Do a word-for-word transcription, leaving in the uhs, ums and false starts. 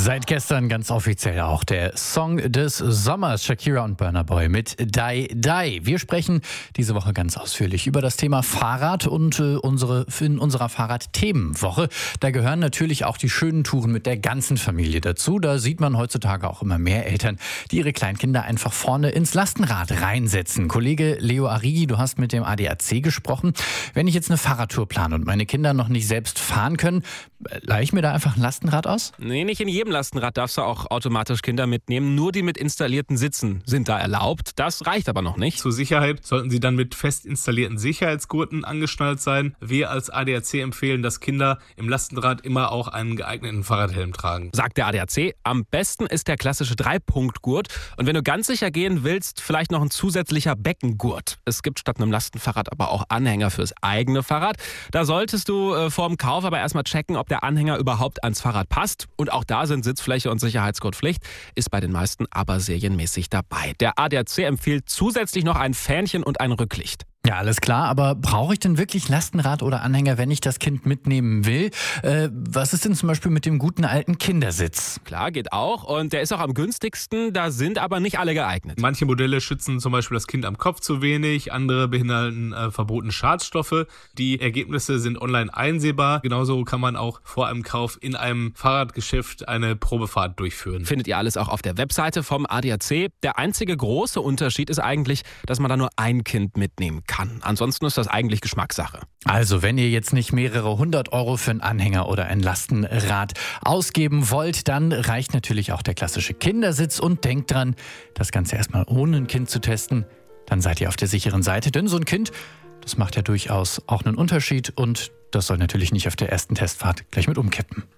Seit gestern ganz offiziell auch der Song des Sommers, Shakira und Burna Boy mit Die Die. Wir sprechen diese Woche ganz ausführlich über das Thema Fahrrad und äh, unsere in unserer Fahrradthemenwoche. Da gehören natürlich auch die schönen Touren mit der ganzen Familie dazu. Da sieht man heutzutage auch immer mehr Eltern, die ihre Kleinkinder einfach vorne ins Lastenrad reinsetzen. Kollege Leo Arrighi, du hast mit dem A D A C gesprochen. Wenn ich jetzt eine Fahrradtour plane und meine Kinder noch nicht selbst fahren können, leihe ich mir da einfach ein Lastenrad aus? Nee, nicht in jedem Lastenrad darfst du auch automatisch Kinder mitnehmen. Nur die mit installierten Sitzen sind da erlaubt. Das reicht aber noch nicht. Zur Sicherheit sollten sie dann mit fest installierten Sicherheitsgurten angeschnallt sein. Wir als A D A C empfehlen, dass Kinder im Lastenrad immer auch einen geeigneten Fahrradhelm tragen. Sagt der A D A C, am besten ist der klassische Dreipunktgurt. Und wenn du ganz sicher gehen willst, vielleicht noch ein zusätzlicher Beckengurt. Es gibt statt einem Lastenfahrrad aber auch Anhänger fürs eigene Fahrrad. Da solltest du äh, vor dem Kauf aber erstmal checken, ob der Anhänger überhaupt ans Fahrrad passt. Und auch da sind Sitzfläche und Sicherheitsgurt Pflicht, ist bei den meisten aber serienmäßig dabei. Der A D A C empfiehlt zusätzlich noch ein Fähnchen und ein Rücklicht. Ja, alles klar, aber brauche ich denn wirklich Lastenrad oder Anhänger, wenn ich das Kind mitnehmen will? Äh, was ist denn zum Beispiel mit dem guten alten Kindersitz? Klar, geht auch. Und der ist auch am günstigsten, da sind aber nicht alle geeignet. Manche Modelle schützen zum Beispiel das Kind am Kopf zu wenig, andere behindern äh, verbotene Schadstoffe. Die Ergebnisse sind online einsehbar. Genauso kann man auch vor einem Kauf in einem Fahrradgeschäft eine Probefahrt durchführen. Findet ihr alles auch auf der Webseite vom A D A C. Der einzige große Unterschied ist eigentlich, dass man da nur ein Kind mitnehmen kann. Ansonsten ist das eigentlich Geschmackssache. Also, wenn ihr jetzt nicht mehrere hundert Euro für einen Anhänger oder ein Lastenrad ausgeben wollt, dann reicht natürlich auch der klassische Kindersitz. Und denkt dran, das Ganze erstmal ohne ein Kind zu testen. Dann seid ihr auf der sicheren Seite, denn so ein Kind, das macht ja durchaus auch einen Unterschied. Und das soll natürlich nicht auf der ersten Testfahrt gleich mit umkippen.